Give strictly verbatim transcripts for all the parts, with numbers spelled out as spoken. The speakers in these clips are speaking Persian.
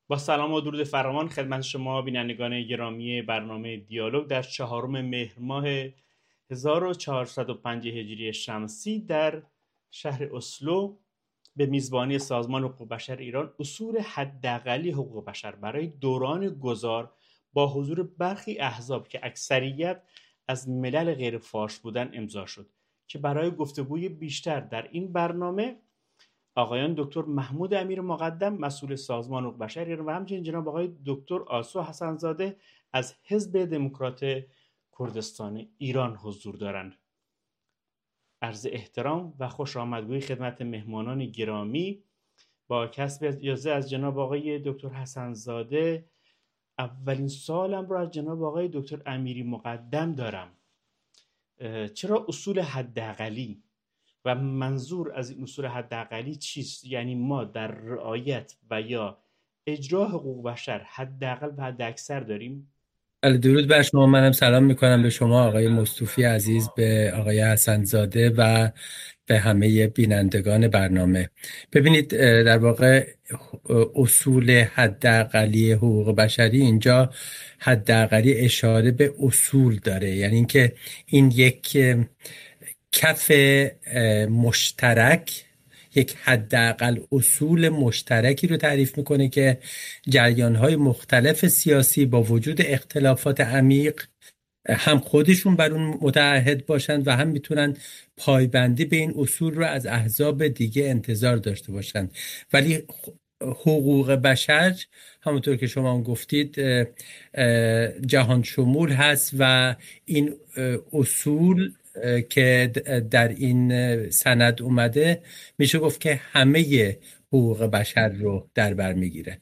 با سلام و درود فراوان خدمت شما بینندگان گرامی برنامه دیالوگ در چهارم مهر ماه هزار و چهارصد و پنج هجری شمسی در شهر اسلو به میزبانی سازمان حقوق بشر ایران اصول حداقلی حقوق بشر برای دوران گذار با حضور برخی احزاب که اکثریت از ملل غیر فارس بودن امضا شد که برای گفتگوی بیشتر در این برنامه آقایان دکتر محمود امیر مقدم مسئول سازمان حقوق بشر ایران و همچنین جناب آقای دکتر آسو حسنزاده از حزب دموکرات کردستان ایران حضور دارند. عرض احترام و خوش آمدگویی خدمت مهمانان گرامی. با کسب اجازه از جناب آقای دکتر حسنزاده اولین سوالم رو از جناب آقای دکتر امیری مقدم دارم. چرا اصول حداقلی و منظور از این اصول حداقلی چیست؟ یعنی ما در رعایت و یا اجرا حقوق بشر حداقل و حداکثر داریم؟ بله، درود بر شما. منم سلام میکنم به شما آقای مصطفی عزیز، به آقای حسنزاده و به همه بینندگان برنامه. ببینید، در واقع اصول حداقلی حقوق بشری اینجا حداقلی اشاره به اصول داره، یعنی اینکه این یک کف مشترک، یک حداقل اصول مشترکی رو تعریف میکنه که جریان‌های مختلف سیاسی با وجود اختلافات عمیق هم خودشون بر اون متعهد باشند و هم میتونن پایبندی به این اصول رو از احزاب دیگه انتظار داشته باشند. ولی حقوق بشر همونطور که شما هم گفتید جهان شمول هست و این اصول که در این سند اومده میشه گفت که همه حقوق بشر رو در بر میگیره.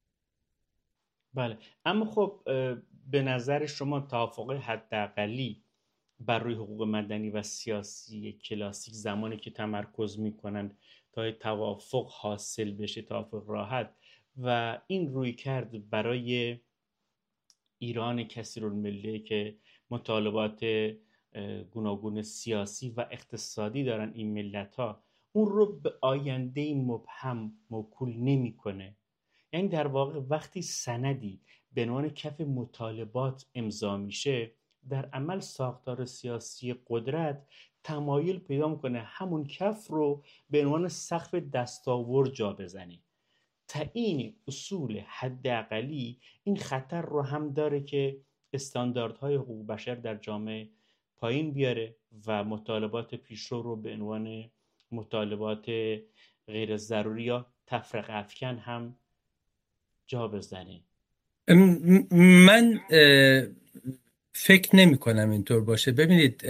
بله، اما خب به نظر شما توافق حداقلی بر روی حقوق مدنی و سیاسی کلاسیک زمانی که تمرکز میکنند تا توافق حاصل بشه، توافق راحت، و این روی کرد برای ایران کثیرالملت که مطالبات گوناگون سیاسی و اقتصادی دارن این ملت ها، اون رو به آینده مبهم موکول نمیکنه. یعنی در واقع وقتی سندی به عنوان کف مطالبات امضا میشه، در عمل ساختار سیاسی قدرت تمایل پیدا میکنه همون کف رو به عنوان سقف دستاورد جا بزنه. تعیین اصول حداقلی این خطر رو هم داره که استانداردهای حقوق بشر در جامعه پایین بیاره و مطالبات پیشرو رو به عنوان مطالبات غیر ضروری یا تفرقه افکن هم جا بزنه. من فکر نمی کنم اینطور باشه. ببینید،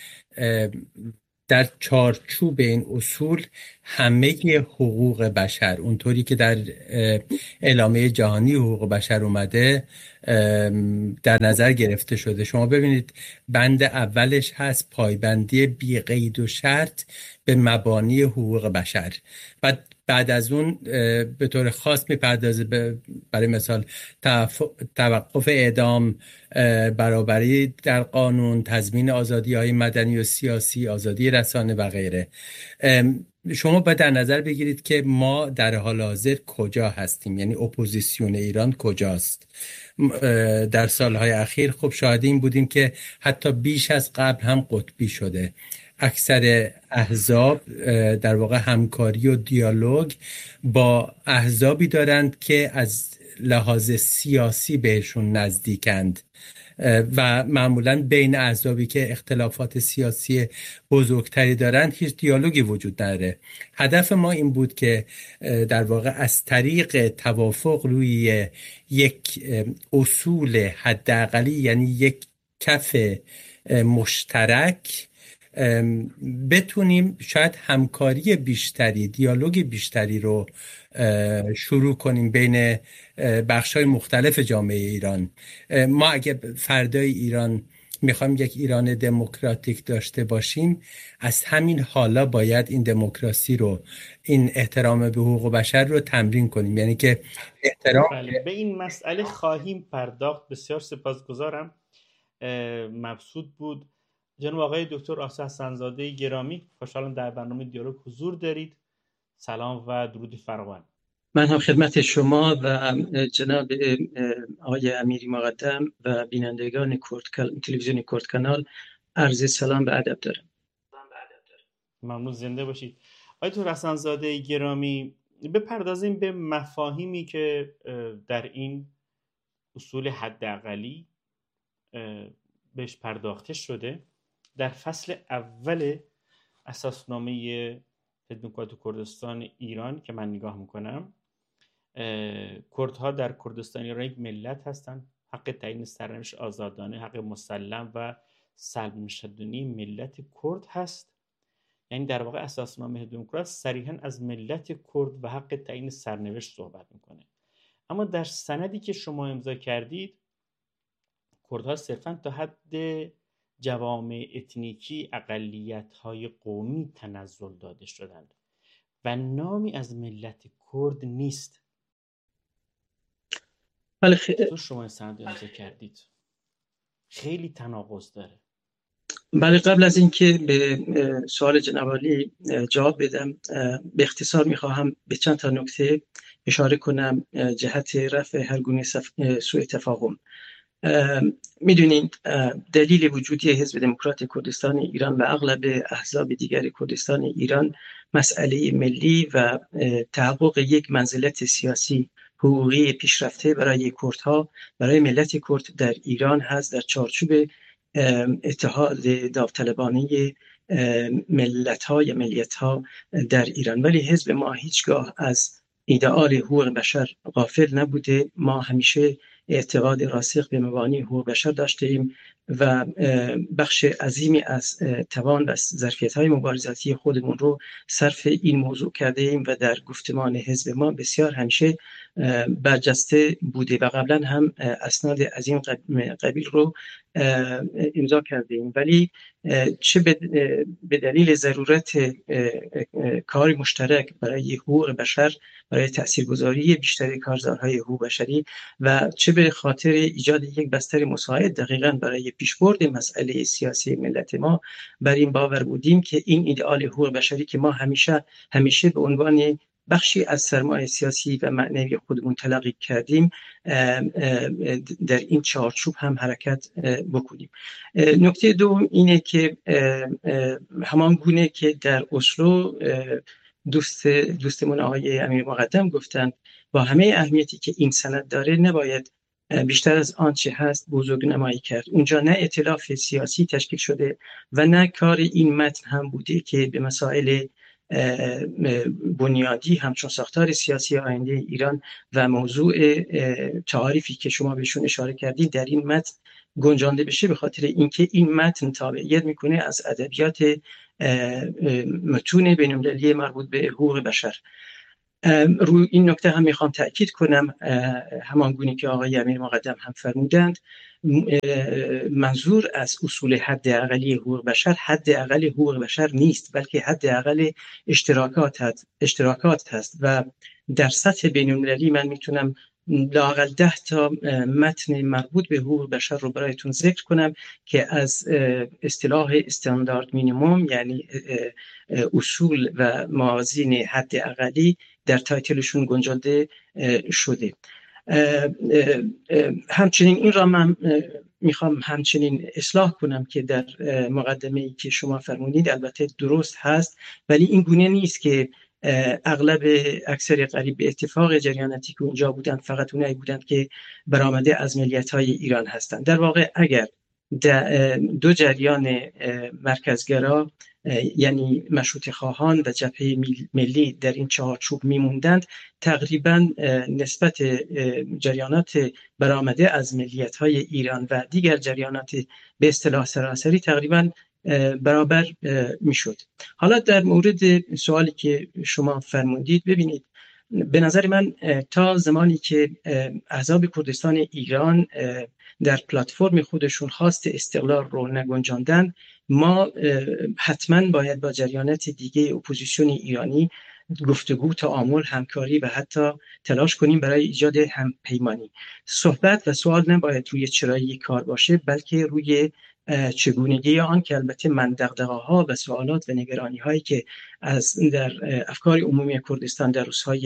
در چارچوب این اصول همه حقوق بشر اونطوری که در اعلامیه جهانی حقوق بشر اومده در نظر گرفته شده. شما ببینید بند اولش هست پایبندی بی قید و شرط به مبانی حقوق بشر. بعد بعد از اون به طور خاص میپردازه برای مثال توقف اعدام، برابری در قانون، تضمین آزادی های مدنی و سیاسی، آزادی رسانه و غیره. شما باید در نظر بگیرید که ما در حال حاضر کجا هستیم، یعنی اپوزیسیون ایران کجاست. در سالهای اخیر خب شاهد این بودیم که حتی بیش از قبل هم قطبی شده. اکثر احزاب در واقع همکاری و دیالوگ با احزابی دارند که از لحاظ سیاسی بهشون نزدیکند و معمولا بین احزابی که اختلافات سیاسی بزرگتری دارند هیچ دیالوگی وجود نداره. هدف ما این بود که در واقع از طریق توافق روی یک اصول حداقلی، یعنی یک کف مشترک، بتونیم شاید همکاری بیشتری، دیالوگ بیشتری رو شروع کنیم بین بخش‌های مختلف جامعه ایران. ما اگه فردای ایران میخوایم یک ایران دموکراتیک داشته باشیم، از همین حالا باید این دموکراسی رو، این احترام به حقوق بشر رو تمرین کنیم. یعنی که احترام بله، به این مسئله خواهیم پرداخت. بسیار سپاسگزارم. مبسوط بود. جناب آقای دکتر آسو حسنزاده گرامی، خوشحالم در برنامه دیالوگ حضور دارید. سلام و درود فراوان. من هم خدمت شما و جناب آقای امیری مقدم و بینندگان کرد تلویزیون کرد کانال عرض سلام و ادب دارم. ممنون، زنده باشید. آیتور حسن‌زاده گرامی، بپردازیم به مفاهیمی که در این اصول حداقلی بهش پرداخته شده. در فصل اول اساسنامه خدمت کردستان ایران که من نگاه میکنم، کردها در کردستان ایران یک ملت هستند، حق تعیین سرنوشت آزادانه، حق مسلم و سلب نشدنی ملت کرد هست. یعنی در واقع اساسنامه دموکرات صریحاً از ملت کرد و حق تعیین سرنوشت صحبت میکنه. اما در سندی که شما امضا کردید، کردها صرفاً تا حد جوامع اتنیکی، اقلیت‌های قومی تنزل داده شدند و نامی از ملت کرد نیست. بله خ... تو شما سند امضا کردید، خیلی تناقض داره. بله، قبل از اینکه به سوال جناب عالی جواب بدم، به اختصار میخواهم به چند تا نکته اشاره کنم جهت رفع هر گونه سوء تفاهم. میدونید دلیل وجودی حزب دموکرات کردستان ایران و اغلب احزاب دیگر کردستان ایران مسئله ملی و تحقق یک منزلت سیاسی حقوقی پیشرفته برای کردها، برای ملت کرد در ایران هست، در چارچوب اتحاد داوطلبانه ملت‌ها یا ملیت‌ها در ایران. ولی حزب ما هیچگاه از ایدئال حقوق بشر غافل نبوده. ما همیشه اعتقاد راسخ به مبانی حقوق بشر داشته ایم و بخش عظیمی از توان و ظرفیت‌های مبارزاتی خودمون رو صرف این موضوع کرده ایم و در گفتمان حزب ما بسیار همیشه برجسته بوده و قبلا هم اسناد از این قبیل رو امضا کرده ایم. ولی چه به دلیل ضرورت کار مشترک برای حقوق بشر، برای تاثیرگذاری بیشتر کارزارهای حقوق بشری و چه به خاطر ایجاد یک بستر مساعد دقیقاً برای پیشبرد مسئله سیاسی ملت ما، بر این باور بودیم که این ایدئال حقوق بشری که ما همیشه همیشه به عنوان بخشی از سرمایه سیاسی و معنوی خودمون تلقی کردیم، در این چارچوب هم حرکت بکنیم. نکته دوم اینه که همان گونه که در اسلو دوست دوستمون آقای امیر مقدم گفتند، با همه اهمیتی که این سند داره نباید بیشتر از آنچه هست بزرگ نمایی کرد. اونجا نه ائتلاف سیاسی تشکیل شده و نه کار این متن هم بوده که به مسائل بنیادی همچون ساختار سیاسی آینده ایران و موضوع تعاریفی که شما بهشون اشاره کردید در این متن گنجانده بشه، به خاطر اینکه این متن تابعیت میکنه از ادبیات متون بین‌المللی مربوط به حقوق بشر. روی این نکته هم میخوام تأکید کنم، همان گونه که آقای امیر مقدم هم فرمودند، منظور از اصول حداقلی حقوق بشر حداقل حقوق بشر نیست، بلکه حداقل اشتراکات هست اشتراکات هست و در سطح بین‌المللی من میتونم لااقل ده تا متن مربوط به حقوق بشر رو برایتون ذکر کنم که از اصطلاح استاندارد مینیمم، یعنی اصول و موازین حداقلی، در تایتلشون گنجانده شده. همچنین این را من میخوام همچنین اصلاح کنم که در مقدمه‌ای که شما فرمودید البته درست هست، ولی این گونه نیست که اغلب اکثر قریب به اتفاق جریاناتی که اونجا بودند فقط اونایی بودند که برآمده از ملیت‌های ایران هستند. در واقع اگر دو جریان مرکزگرا یعنی مشروطه خواهان و جبهه ملی در این چهارچوب میموندند، تقریبا نسبت جریانات برآمده از ملیت‌های ایران و دیگر جریانات به اصطلاح سراسری تقریبا برابر میشد. حالا در مورد سوالی که شما فرمودید، ببینید به نظر من تا زمانی که احزاب کردستان ایران در پلتفرم خودشون خواست استقلال رو نگنجاندن، ما حتما باید با جریانات دیگه اپوزیسیون ایرانی گفتگو، تعامل، همکاری و حتی تلاش کنیم برای ایجاد همپیمانی. صحبت و سوال نباید روی چرایی کار باشه، بلکه روی چگونگی آن که البته من دغدغه‌ها و سوالات و نگرانی هایی که از در افکار عمومی کردستان در روزهای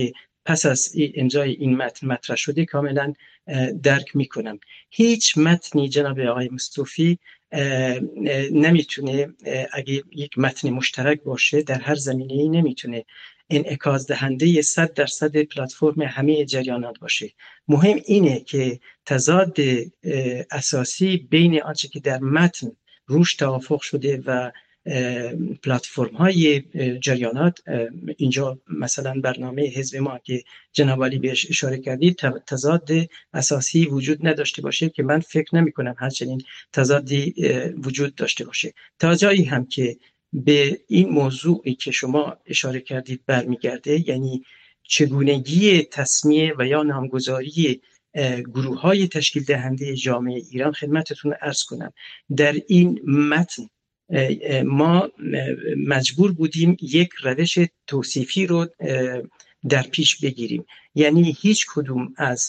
پس از امضای این متن مطرح شده کاملا درک میکنم. هیچ متنی جناب آقای مصطفی نمیتونه، اگه یک متن مشترک باشه در هر زمینه‌ای، نمیتونه انعکاس دهنده صد درصد پلتفرم همه جریانات باشه. مهم اینه که تضاد اساسی بین آنچه که در متن روش توافق شده و پلتفرم های جریانات، اینجا مثلا برنامه حزب ما که جناب عالی بهش اشاره کردید، تضاد اساسی وجود نداشته باشه که من فکر نمی کنم همچنین تضادی وجود داشته باشه. تا جایی هم که به این موضوعی که شما اشاره کردید برمیگرده، یعنی چگونگی تسمیه و یا نامگذاری گروه های تشکیل دهنده جامعه ایران، خدمتتون عرض کنم در این متن ما مجبور بودیم یک روش توصیفی رو در پیش بگیریم. یعنی هیچ کدوم از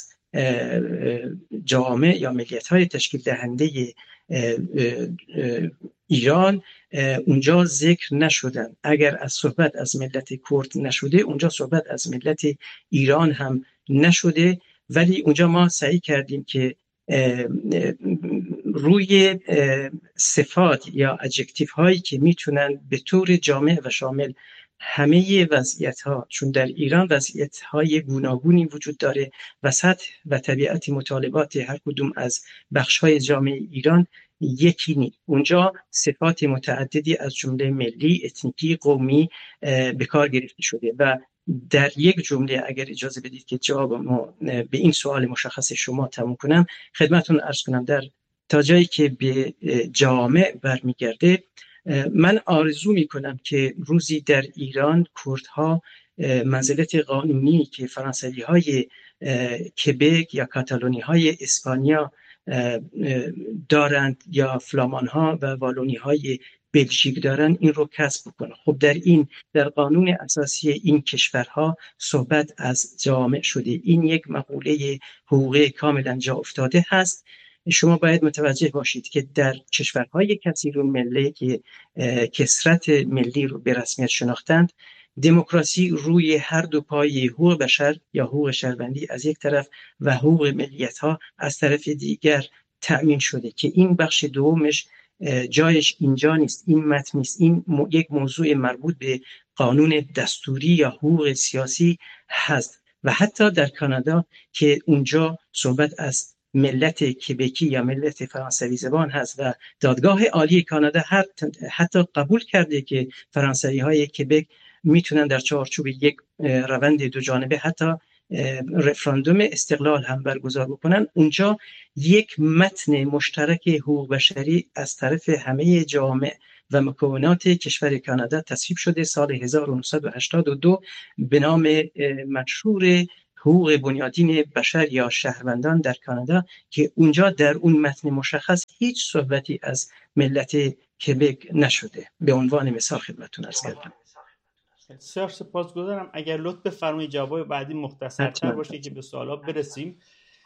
جامعه یا ملیت های تشکیل دهنده ایران اونجا ذکر نشدن. اگر از صحبت از ملت کرد نشده، اونجا صحبت از ملت ایران هم نشده. ولی اونجا ما سعی کردیم که روی صفات یا ادجکتیو هایی که میتونن به طور جامع و شامل همه وضعیت ها، چون در ایران وضعیت های گوناگونی وجود داره و سطح و طبیعت مطالبات هر کدوم از بخش های جامعه ایران یکی نیست. اونجا صفات متعددی از جمله ملی، اتنیکی، قومی به کار گرفته شده و در یک جمله اگر اجازه بدید که جواب ما به این سوال مشخص شما تموم کنم، خدمتون عرض کنم در تا جایی که به جامع برمیگرده، من آرزو میکنم که روزی در ایران کردها منزلت قانونی که فرانسوی های کبک یا کاتالونی های اسپانیا دارند یا فلامان ها و والونی های بلژیک دارن، این رو کسب بکنه. خب در این در قانون اساسی این کشورها صحبت از جامع شده. این یک مقوله حقوقی کاملا جا افتاده هست. شما باید متوجه باشید که در کشورهای کثیرالمله که کثرت ملی رو به رسمیت شناختند، دموکراسی روی هر دو پای حقوق بشر یا حقوق شهروندی از یک طرف و حقوق ملیت ها از طرف دیگر تأمین شده که این بخش دومش جایش اینجا نیست، این متن نیست. این مو، یک موضوع مربوط به قانون دستوری یا حقوق سیاسی هست. و حتی در کانادا که اونجا صحبت از ملت کبکی یا ملت فرانسوی زبان هست و دادگاه عالی کانادا حتی قبول کرده که فرانسوی های کبک میتونن در چارچوب یک روند دو جانبه حتی رفراندوم استقلال هم برگزار بکنن. اونجا یک متن مشترک حقوق بشری از طرف همه جامعه و مکونات کشور کانادا تصویب شده سال هزار و نهصد و هشتاد و دو به نام منشور حقوق بنیادین بشر یا شهروندان در کانادا، که اونجا در اون متن مشخص هیچ صحبتی از ملت کبک نشده. به عنوان مثال خدمتتون عرض کردم. بسیار سپاسگزارم. اگر لطف بفرمایید جواب بعدی مختصرتر باشه که به سوالا برسیم.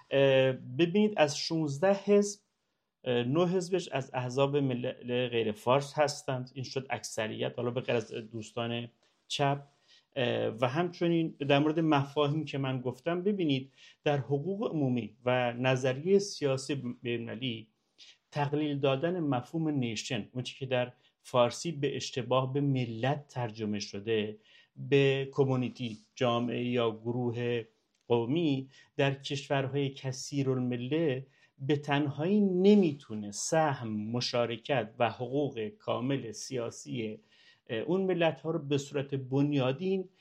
ببینید از شانزده حزب نه حزبش از احزاب ملی غیر فارس هستند، این شد اکثریت، حالا به غیر از دوستان چپ. و همچنین در مورد مفاهیم که من گفتم، ببینید در حقوق عمومی و نظریه سیاسی بین‌المللی تقلیل دادن مفهوم نیشن، اون چیزی که در فارسی به اشتباه به ملت ترجمه شده، به کمیونیتی، جامعه یا گروه قومی، در کشورهای کثیرالمله به تنهایی نمیتونه سهم، مشارکت و حقوق کامل سیاسی اون ملت ها رو به صورت بنیادین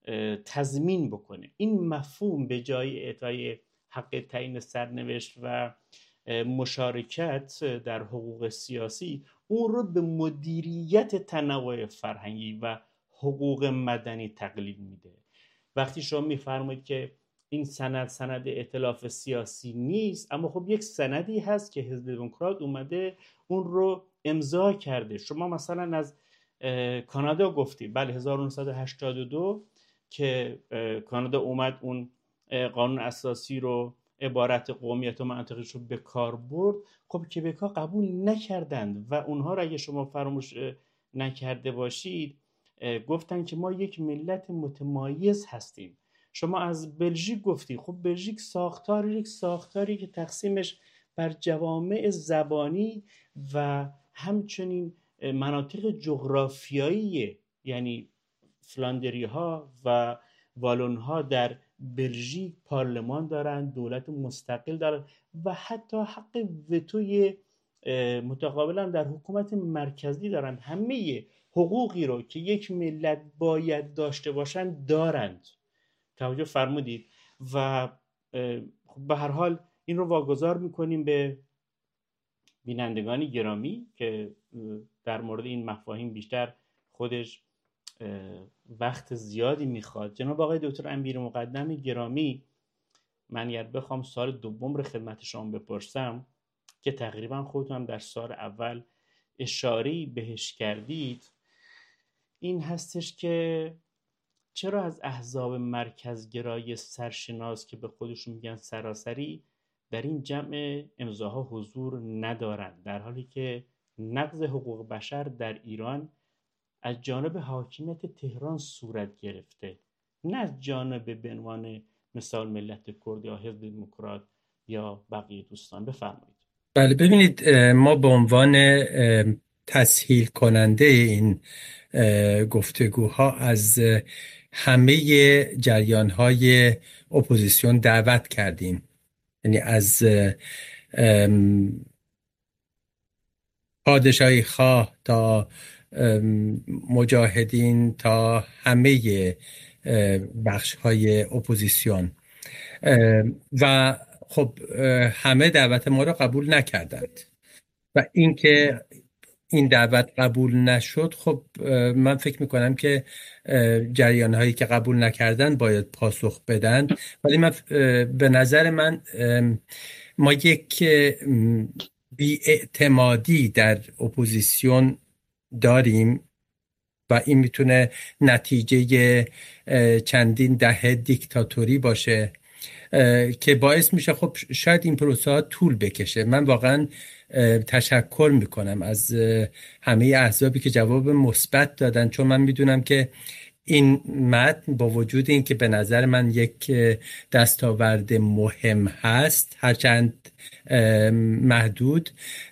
تضمین بکنه. این مفهوم به جای اعطای حق تعیین سرنوشت و مشارکت در حقوق سیاسی، اون رو به مدیریت تنوع فرهنگی و حقوق مدنی تقلیل میده. وقتی شما میفرمایید که این سند سند ائتلاف سیاسی نیست، اما خب یک سندی هست که حزب دموکرات اومده اون رو امضا کرده. شما مثلا از کانادا گفتید، بله هزار و نهصد و هشتاد و دو که کانادا اومد اون قانون اساسی رو، عبارت قومیت و منطقش رو به کار برد. خب کبک‌ها قبول نکردند و اونها رو اگه شما فراموش نکرده باشید گفتن که ما یک ملت متمایز هستیم شما از بلژیک گفتی، خب بلژیک ساختار یک ساختاری که تقسیمش بر جوامع زبانی و همچنین مناطق جغرافیایی، یعنی فلاندری ها و والون ها در بلژیک پارلمان دارن، دولت مستقل دارن و حتی حق وتوی متقابلا در حکومت مرکزی دارن. همه حقوقی رو که یک ملت باید داشته باشن دارند. توجه فرمودید؟ و به هر حال این رو واگذار میکنیم به بینندگان گرامی که در مورد این مفاهیم بیشتر خودش وقت زیادی میخواد. جناب آقای دکتر امیر مقدم گرامی، من اگر بخوام سال دوم رو خدمت شما بپرسم که تقریبا خودتون هم در سال اول اشاره‌ای بهش کردید، این هستش که چرا از احزاب مرکزگرای سرشناس که به خودشون میگن سراسری در این جمع امضاها حضور ندارند، در حالی که نقض حقوق بشر در ایران از جانب حاکمیت تهران صورت گرفته، نه از جانب به عنوان مثال ملت کرد یا حزب دموکرات یا بقیه دوستان. بفرمایید. بله، ببینید ما به عنوان تسهیل کننده این گفتگوها از همه جریان‌های اپوزیسیون دعوت کردیم، یعنی از پادشاهی خواه تا مجاهدین تا همه بخش‌های اپوزیسیون و خب همه دعوت ما را قبول نکردند و اینکه این دعوت قبول نشد، خب من فکر میکنم که جریان هایی که قبول نکردن باید پاسخ بدن. ولی من به نظر من ما یک بی‌اعتمادی در اپوزیسیون داریم و این میتونه نتیجه چندین دهه دیکتاتوری باشه که باعث میشه خب شاید این پروسه ها طول بکشه. من واقعا تشکر میکنم از همه احزابی که جواب مثبت دادن، چون من میدونم که این متن با وجود این که به نظر من یک دستاورد مهم هست، هرچند محدود،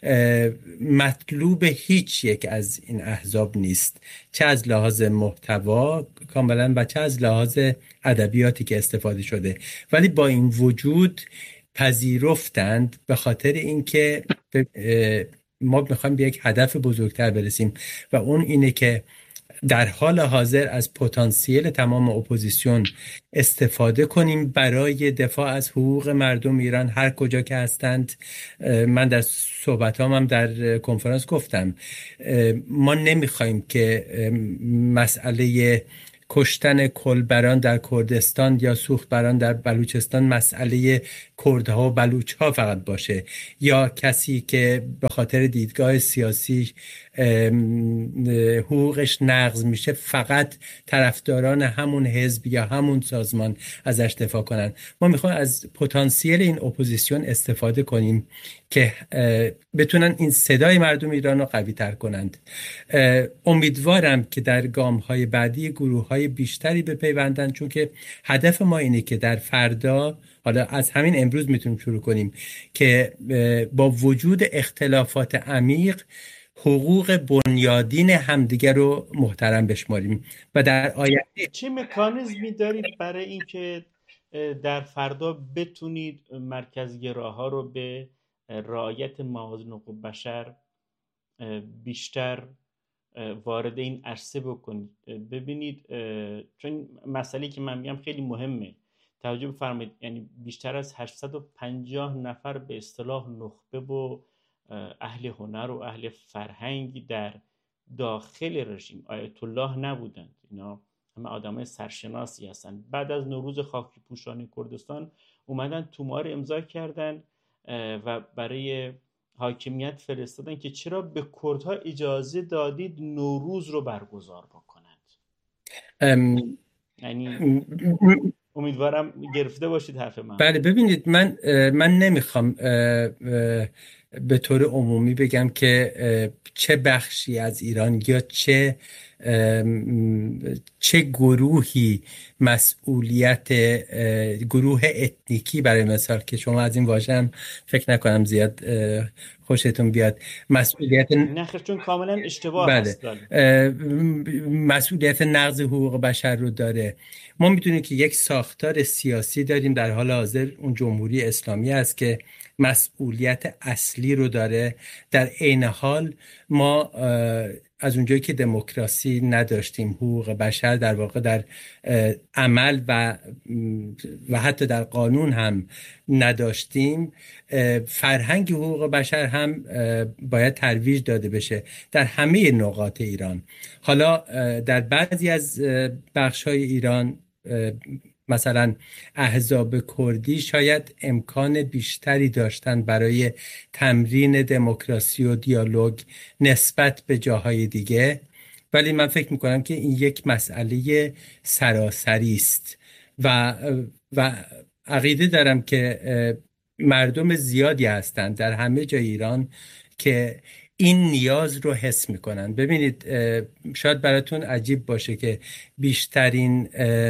مطلوب هیچ یک از این احزاب نیست، چه از لحاظ محتوا کاملا و چه از لحاظ ادبیاتی که استفاده شده. ولی با این وجود پذیرفتند به خاطر اینکه ما میخوایم به یک هدف بزرگتر برسیم و اون اینه که در حال حاضر از پتانسیل تمام اپوزیسیون استفاده کنیم برای دفاع از حقوق مردم ایران هر کجا که هستند. من در صحبتام هم در کنفرانس گفتم ما نمیخوایم که مسئله کشتن کلبران در کردستان یا سوختبران در بلوچستان مسئله کردها و بلوچها فقط باشه، یا کسی که به خاطر دیدگاه سیاسی حقوقش نقض میشه فقط طرفداران همون حزب یا همون سازمان ازش دفاع کنن. ما میخوایم از پتانسیل این اپوزیسیون استفاده کنیم که بتونن این صدای مردم ایران رو قوی تر کنند. امیدوارم که در گام های بعدی گروه های بیشتری بپیوندن، چون که هدف ما اینه که در فردا، حالا از همین امروز میتونیم شروع کنیم که با وجود اختلافات عمیق حقوق بنیادین همدیگر رو محترم بشماریم و در آینده چه مکانیزمی دارید برای اینکه در فردا بتونید مرکزگراها رو به رعایت موازین حقوق بشر بیشتر وارد این عرصه بکنید؟ ببینید، چون مسئله که من میگم خیلی مهمه، توجه بفرمایید، یعنی بیشتر از هشتصد و پنجاه نفر به اصطلاح نخبه و اهل هنر و اهل فرهنگ در داخل رژیم آیت الله نبودند، اینا همه آدمای سرشناسی هستن. بعد از نوروز خاکی پوشان کردستان اومدن تومار امضا کردن و برای حاکمیت فرستادن که چرا به کردها اجازه دادید نوروز رو برگزار بکنند. ام... یعنی امیدوارم گرفته باشید حرف من. بله، ببینید، من من نمیخوام به طور عمومی بگم که چه بخشی از ایران یا چه چه گروهی مسئولیت گروه اتنیکی برای مثال که شما از این واژه هم فکر نکنم زیاد خوشتون بیاد مسئولیت نخیر چون کاملا اشتباه بله. هست مسئولیت نقض حقوق بشر رو داره. ما میدونیم که یک ساختار سیاسی داریم در حال حاضر، اون جمهوری اسلامی است که مسئولیت اصلی رو داره. در عین حال ما از اونجایی که دموکراسی نداشتیم، حقوق بشر در واقع در عمل و و حتی در قانون هم نداشتیم، فرهنگ حقوق بشر هم باید ترویج داده بشه در همه نقاط ایران. حالا در بعضی از بخش‌های ایران مثلا احزاب کردی شاید امکان بیشتری داشتن برای تمرین دموکراسی و دیالوگ نسبت به جاهای دیگه، ولی من فکر میکنم که این یک مسئله سراسری است و و عقیده دارم که مردم زیادی هستند در همه جای ایران که این نیاز رو حس میکنن. ببینید شاید براتون عجیب باشه که بیشترین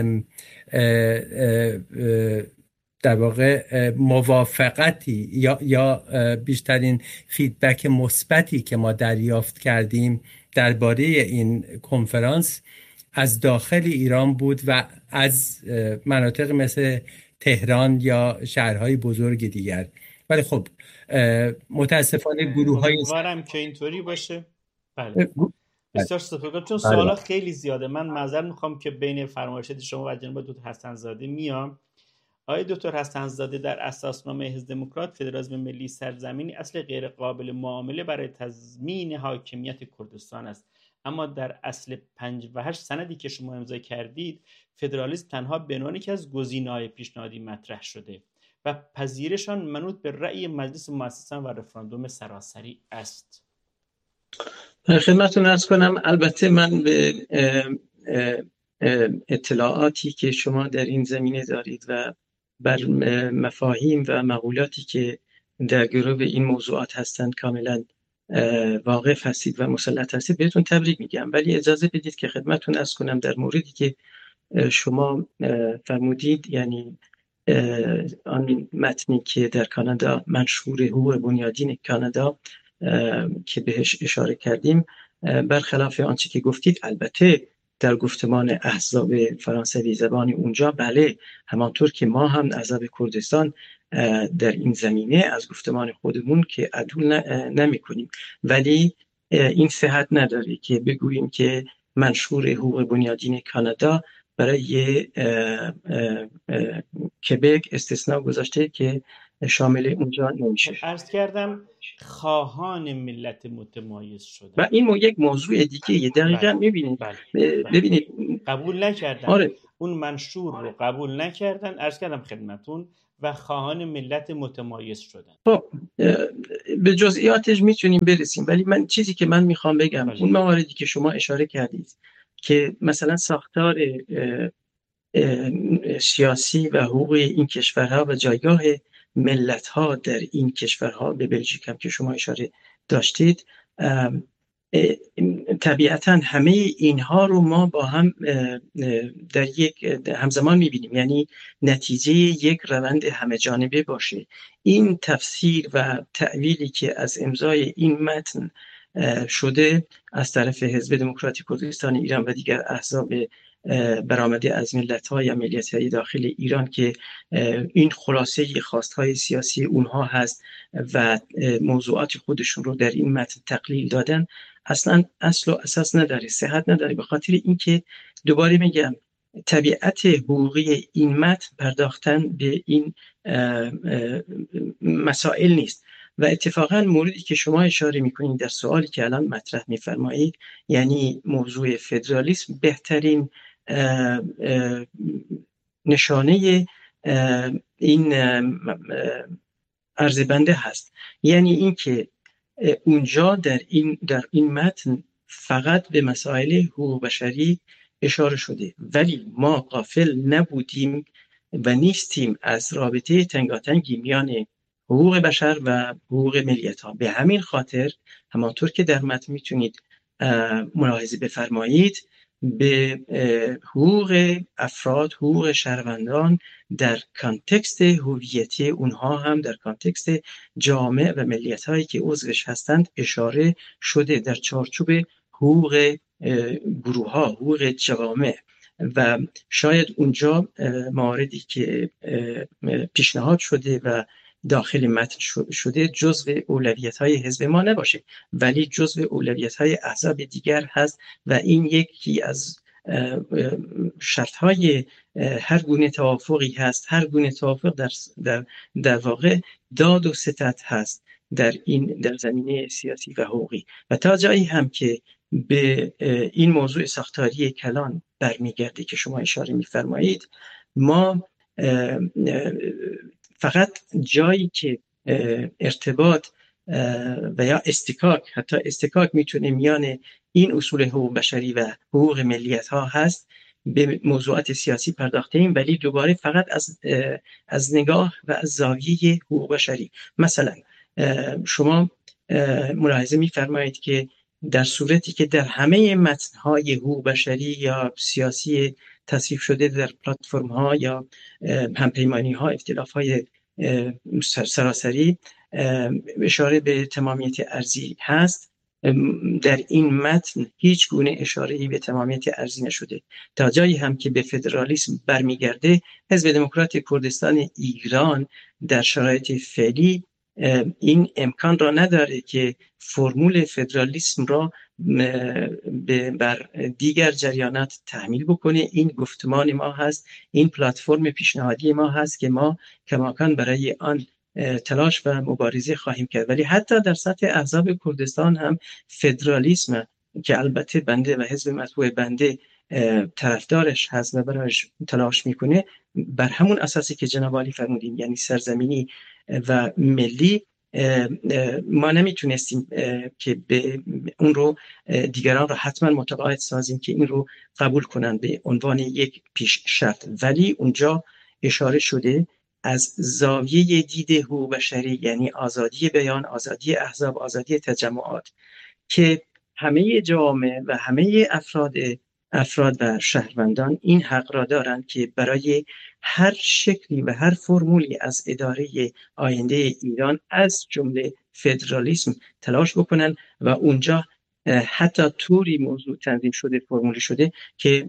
در واقع موافقتی یا یا بیشترین فیدبک مثبتی که ما دریافت کردیم درباره این کنفرانس از داخل ایران بود و از مناطق مثل تهران یا شهرهای بزرگ دیگر. ولی خب متاسفانه گروه‌های امیدوارم که اینطوری باشه. بله بسیار سپاسگزارم. چون سوالا خیلی زیاده، من معذرت میخوام که بین فرمایشات شما و جناب دکتر حسن‌زاده میام. آقای دکتر حسن‌زاده، در اساسنامه حزب دموکرات فدرالیسم ملی سرزمینی اصل غیر قابل معامله برای تضمین حاکمیت کردستان است، اما در اصل پنج و هشت سندی که شما امضا کردید فدرالیسم تنها به عنوان یکی از گزینه‌های پیشنهادی مطرح شده و پذیرشان منوط به رأی مجلس مؤسسان و رفراندوم سراسری است. خدمتتون عرض کنم البته من به اطلاعاتی که شما در این زمینه دارید و بر مفاهیم و مقولاتی که در گروه این موضوعات هستند کاملا واقف هستید و مسلط هستید بهتون تبریک میگم، ولی اجازه بدید که خدمتتون عرض کنم در موردی که شما فرمودید، یعنی آن متنی که در کانادا منشور حقوق بنیادین کانادا که بهش اشاره کردیم، برخلاف آنچه که گفتید البته در گفتمان احزاب فرانسوی زبان اونجا بله، همانطور که ما هم احزاب کردستان در این زمینه از گفتمان خودمون که عدول نمی کنیم، ولی این صحت نداره که بگوییم که منشور حقوق بنیادین کانادا برای کبک استثناء گذاشته که شامل اونجا نمیشه. عرض کردم خواهان ملت متمایز شدن و این مو یک موضوع دیگه دقیقاً میبینید. ببینید قبول نکردن. آره. اون منشور رو قبول نکردن، عرض کردم خدمتون، و خواهان ملت متمایز شدن. خب به جزئیاتش میتونیم برسیم، ولی من چیزی که من میخوام بگم بله. اون مواردی که شما اشاره کردید که مثلا ساختار اه اه سیاسی و حقوق این کشورها و جایگاه ملت‌ها در این کشورها، به بلژیک هم که شما اشاره داشتید، طبیعتاً همه اینها رو ما با هم در یک همزمان می‌بینیم، یعنی نتیجه یک روند همه جانبه باشه. این تفسیر و تأویلی که از امضای این متن شده از طرف حزب دموکراتیک کردستان ایران و دیگر احزاب برآمده از ملت‌ها یا ملیت‌های داخل ایران که این خلاصه خواست‌های سیاسی اونها هست و موضوعات خودشون رو در این متن تقلیل دادن، اصلا اصل و اساس نداره، صحت نداره، به خاطر اینکه دوباره میگم طبیعت حقوقی این متن پرداختن به این مسائل نیست. و اتفاقا موردی که شما اشاره میکنید در سوالی که الان مطرح میفرمایید، یعنی موضوع فدرالیسم، بهترین اه اه نشانه اه این عرضبنده هست. یعنی اینکه اونجا در این در این متن فقط به مسائل حقوق بشری اشاره شده، ولی ما غافل نبودیم و نیستیم از رابطه تنگاتنگی میان حقوق بشر و حقوق ملیت ها. به همین خاطر همانطور که در متن میتونید ملاحظه بفرمایید به حقوق افراد، حقوق شهروندان در کانتکست هویتی اونها هم در کانتکست جامعه و ملیت هایی که عضوش هستند اشاره شده در چارچوب حقوق گروه ها، حقوق جوامع. و شاید اونجا مواردی که پیشنهاد شده و داخل متن شده جزو اولویت های حزب ما نباشه، ولی جزو اولویت های احزاب دیگر هست و این یکی از شرط های هر گونه توافقی هست. هر گونه توافق در, در, در واقع داد و ستد هست در این در زمینه سیاسی و حقوقی. و تا جایی هم که به این موضوع ساختاری کلان برمیگرده که شما اشاره می‌فرمایید، ما فقط جایی که ارتباط و یا استکاک، حتی استکاک میتونه میان این اصول حقوق بشری و حقوق ملیت ها هست، به موضوعات سیاسی پرداخته ایم، ولی دوباره فقط از از نگاه و از زاویه حقوق بشری. مثلا شما ملاحظه می‌فرمایید که در صورتی که در همه متن‌های حقوق بشری یا سیاسی تصویب شده در پلتفرم‌ها یا همپیمانی‌ها، اختلاف‌های سراسری اشاره به تمامیت ارضی هست، در این متن هیچ گونه اشاره‌ای به تمامیت ارضی نشده. تا جایی هم که به فدرالیسم برمیگرده، حزب دموکرات کردستان ایران در شرایط فعلی این امکان را نداره که فرمول فدرالیسم را بر دیگر جریانات تحمیل بکنه. این گفتمان ما هست، این پلتفرم پیشنهادی ما هست که ما کماکان برای آن تلاش و مبارزه خواهیم کرد. ولی حتی در سطح احزاب کردستان هم فدرالیسم که البته بنده و حزب مطبوع بنده طرفدارش هست و برایش تلاش میکنه، بر همون اساسی که جناب عالی فرمودین، یعنی سرزمینی و ملی، ما نمیتونستیم که به اون رو دیگران رو حتما متقاعد سازیم که این رو قبول کنن به عنوان یک پیش شرط. ولی اونجا اشاره شده از زاویه دید حقوق بشری، یعنی آزادی بیان، آزادی احزاب، آزادی تجمعات، که همه جوامع و همه افراد افراد و شهروندان این حق را دارند که برای هر شکلی و هر فرمولی از اداره آینده ایران از جمله فدرالیسم تلاش بکنن. و اونجا حتی طوری موضوع تنظیم شده، فرمولی شده که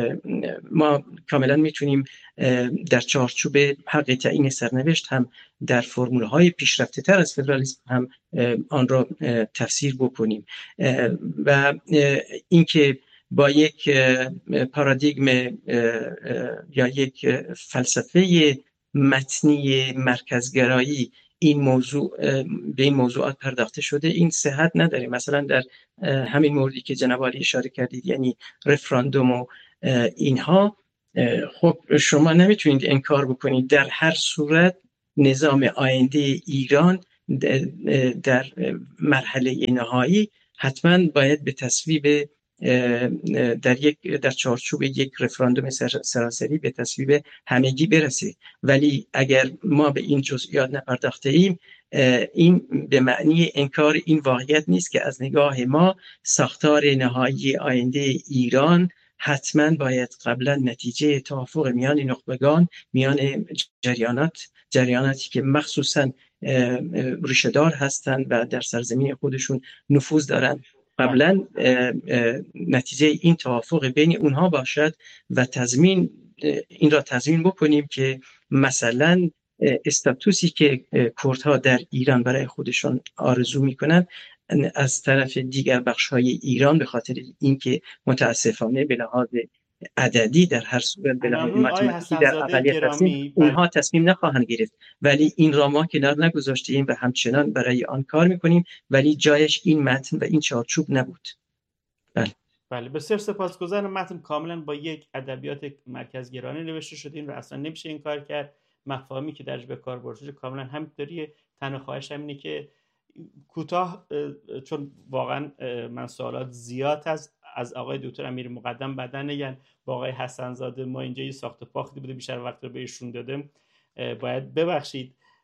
ما کاملا میتونیم در چارچوب حق تعیین سرنوشت هم در فرمولهای پیشرفته تر از فدرالیسم هم آن را تفسیر بکنیم. و اینکه با یک پارادیگم یا یک فلسفه متنی مرکزگرایی این موضوع به این موضوعات پرداخته شده، این صحت نداره. مثلا در همین موردی که جناب عالی اشاره کردید، یعنی رفراندوم و اینها، خب شما نمیتونید انکار بکنید در هر صورت نظام آینده ایران در مرحله نهایی حتما باید به تصویب در یک در چارچوب یک رفراندوم سراسری به تصویب همگی برسه. ولی اگر ما به این جزئیات نپرداخته ایم، این به معنی انکار این واقعیت نیست که از نگاه ما ساختار نهایی آینده ایران حتما باید قبلا نتیجه توافق میان نخبگان، میان جریانات جریاناتی که مخصوصا ریشه‌دار هستند و در سرزمین خودشون نفوذ دارند، قبلا نتیجه این توافق بین اونها باشد و تضمین این را تضمین بکنیم که مثلا استاتوسی که کردها در ایران برای خودشون آرزو میکنن از طرف دیگر بخش‌های ایران به خاطر اینکه متاسفانه به لحاظ عددی در هر صورت به لحاظ متماتیکی در اقلیت هستیم، اونها تصمیم نخواهند گرفت. ولی این را ما کنار نگذاشتیم و همچنان برای آن کار میکنیم، ولی جایش این متن و این چارچوب نبود. بله بله بسیار سپاسگزارم. متن کاملا با یک ادبیات مرکزگرایانه نوشته شده، این رو اصلا نمیشه انکار کرد. مفاهیمی که درش به کار برده شده کاملا همینطوریه. تنها خواهش هم اینه که کوتاه، چون واقعا من سوالات زیاد هست از آقای دکتر امیر مقدم بعدن نگن، با آقای حسن زاده ما اینجا یه ساخت و پاختی بوده، بیشتر وقت رو بهشون دادم، باید ببخشید.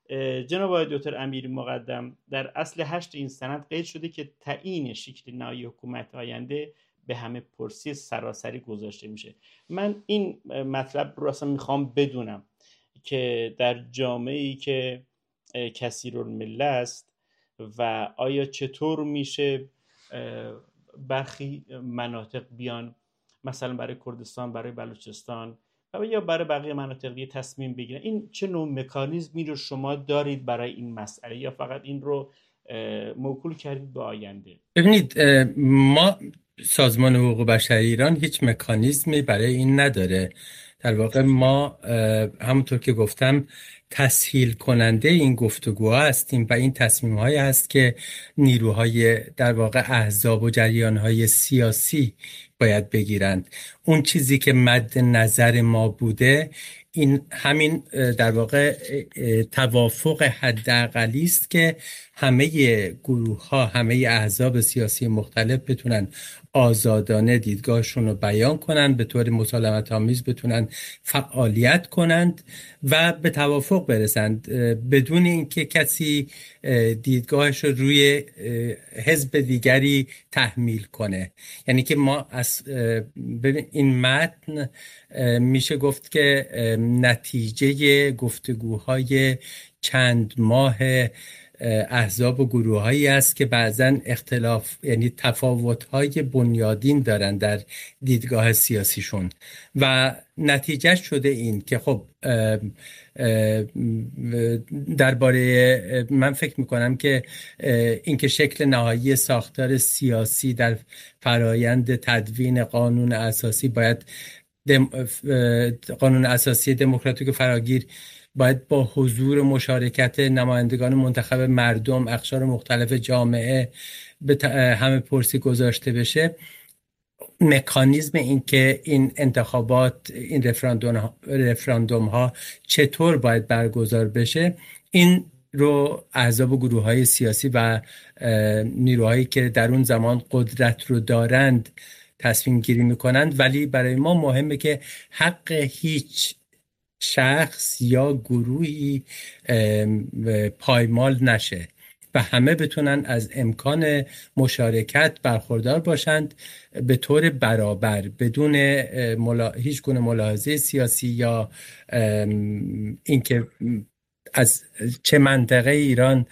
جناب آقای دکتر امیری مقدم، در اصل هشت این سند قید شده که تعیین شکل نهایی حکومت آینده به همه پرسی سراسری گذاشته میشه. من این مطلب رو اصلا میخوام بدونم که در جامعه‌ای که کثیرالمله است و آیا چطور میشه برخی مناطق بیان مثلا برای کردستان، برای بلوچستان و یا برای بقیه مناطق دیگه تصمیم بگیرن؟ این چه نوع مکانیزمی رو شما دارید برای این مسئله یا فقط این رو موکول کردید به آینده؟ ببینید، ما سازمان حقوق بشر ایران هیچ مکانیزمی برای این نداره. در واقع ما همونطور که گفتم تسهیل کننده این گفتگوها هستیم و این تصمیم هایی هست که نیروهای در واقع احزاب و جریان های سیاسی باید بگیرند. اون چیزی که مد نظر ما بوده این همین در واقع توافق حداقلی است که همه گروه ها، همه احزاب سیاسی مختلف بتونن آزادانه دیدگاهشون رو بیان کنند، به طور مسالمت آمیز بتونن فعالیت کنند و به توافق برسند بدون اینکه کسی دیدگاهش رو روی حزب دیگری تحمیل کنه. یعنی که ما از ببین این متن میشه گفت که نتیجه گفتگوهای چند ماه احزاب و گروه‌هایی است که بعضن اختلاف یعنی تفاوت‌های بنیادین دارن در دیدگاه سیاسیشون و نتیجه شده این که خب درباره من فکر میکنم که اینکه شکل نهایی ساختار سیاسی در فرایند تدوین قانون اساسی باید دم... قانون اساسی دموکراتیک فراگیر باید با حضور مشارکت نمایندگان منتخب مردم، اقشار مختلف جامعه به همه پرسی گذاشته بشه. مکانیزم این که این انتخابات، این رفراندوم, رفراندوم ها چطور باید برگزار بشه، این رو احزاب و گروه های سیاسی و نیروهایی که در اون زمان قدرت رو دارند تصمیم گیری میکنند. ولی برای ما مهمه که حق هیچ شخص یا گروهی پایمال نشه و همه بتونن از امکان مشارکت برخوردار باشند به طور برابر، بدون ملا... هیچ گونه ملاحظه سیاسی یا اینکه از چه منطقه ایران،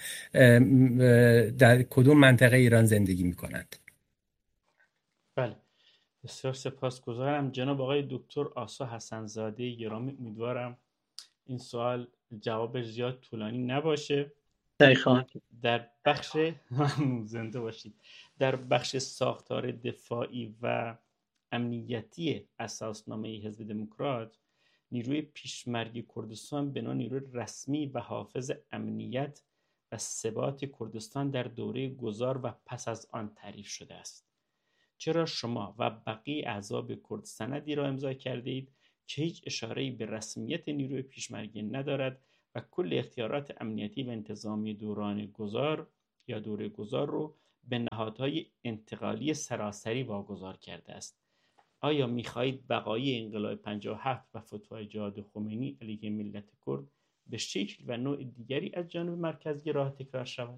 در کدوم منطقه ایران زندگی میکنند. بله، بسیار سپاسگزارم جناب آقای دکتر آسا حسن‌زاده گرامی. امیدوارم این سوال جوابش زیاد طولانی نباشه. دقیقاً. در بخش زنده باشید. در بخش ساختار دفاعی و امنیتی اساسنامه حزب دموکرات، نیروی پیشمرگ کردستان بنا نیروی رسمی و حافظ امنیت و ثبات کردستان در دوره گذار و پس از آن تعریف شده است. چرا شما و بقیه احزاب کرد سندی را امضا کردید که هیچ اشاره‌ای به رسمیت نیروی پیشمرگی ندارد و کل اختیارات امنیتی و انتظامی دوران گذار یا دوره گذار رو به نهادهای انتقالی سراسری واگذار کرده است؟ آیا می‌خواهید بقای انقلاب پنجاه و هفت و فتوای جهاد خمینی علیه ملت کرد به شکل و نوع دیگری از جانب مرکزگرا تکرار شود؟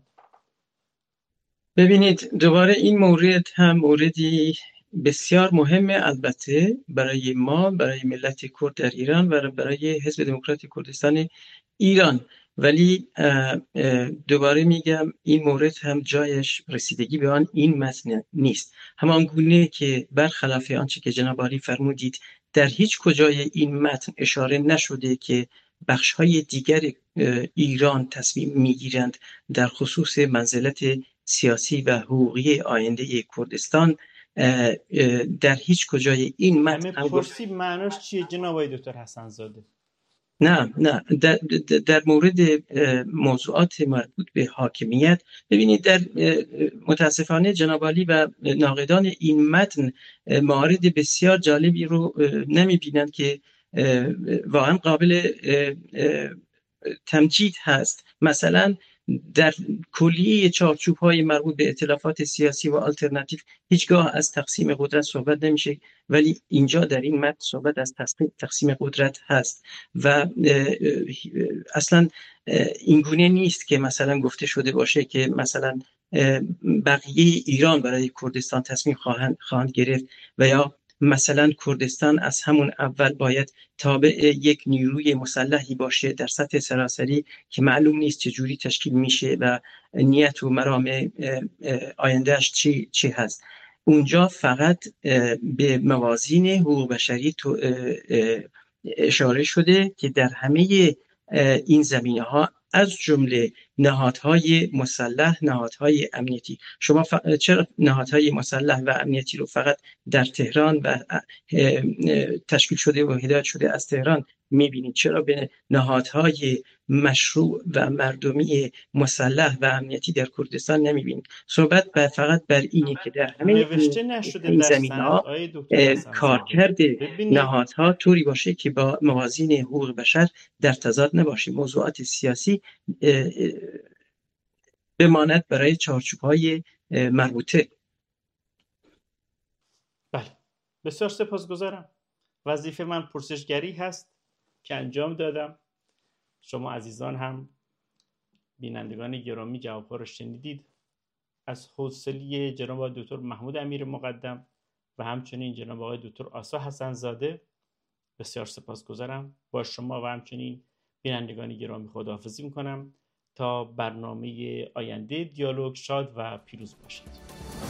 ببینید، دوباره این مورد هم موردی بسیار مهمه، البته برای ما، برای ملت کرد در ایران و برای حزب دموکرات کردستان ایران. ولی دوباره میگم این مورد هم جایش رسیدگی به آن این متن نیست. همان گونه که برخلاف آنچه که جناب عالی فرمودید، در هیچ کجای این متن اشاره نشده که بخش‌های دیگر ایران تصمیم میگیرند در خصوص منزلت سیاسی و حقوقی آینده کردستان. در هیچ کجای این متن همه پرسی معناش چیه جناب آقای دکتر حسن‌زاده؟ نه نه در, در مورد موضوعات مربوط به حاکمیت، ببینید در متاسفانه جناب عالی و ناقدان این متن موارد بسیار جالبی رو نمی‌بینند که واقعا قابل تمجید هست. مثلا در کلیه چارچوب های مربوط به ائتلافات سیاسی و آلترناتیو هیچگاه از تقسیم قدرت صحبت نمیشه، ولی اینجا در این متن صحبت از تقسیم قدرت هست و اصلا اینگونه نیست که مثلا گفته شده باشه که مثلا بقیه ایران برای کردستان تصمیم خواهند خواهند گرفت و یا مثلا کردستان از همون اول باید تابع یک نیروی مسلحی باشه در سطح سراسری که معلوم نیست چجوری تشکیل میشه و نیت و مرام آیندهش چی چی هست. اونجا فقط به موازین حقوق بشری تو اشاره شده که در همه این زمینه‌ها از جمله نهادهای مسلح، نهادهای امنیتی، شما ف... چرا نهادهای مسلح و امنیتی رو فقط در تهران و تشکیل شده و هدایت شده از تهران میبینید؟ چرا به نهادهای مشروع و مردمی مسلح و امنیتی در کردستان نمیبینید؟ صحبت بر فقط بر اینه که در همه نوشته نشده این در زمینه‌ها کارکرد نهادها طوری باشه که با موازین حقوق بشر در تضاد نباشه، موضوعات سیاسی بماند برای چارچوب‌های مربوطه. بله، بسیار سپاسگزارم. وظیفه من پرسشگری هست که انجام دادم. شما عزیزان هم بینندگان گرامی جواب‌ها رو شنیدید. از حوصله جناب آقای دکتر محمود امیر مقدم و همچنین جناب آقای دکتر آسا حسن زاده بسیار سپاسگزارم. با شما و همچنین بینندگان گرامی خداحافظی میکنم تا برنامه آینده دیالوگ. شاد و پیروز باشید.